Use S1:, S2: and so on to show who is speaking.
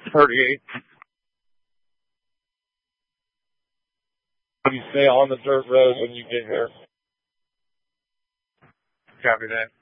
S1: 38. You stay on the dirt road when you get here. Copy that.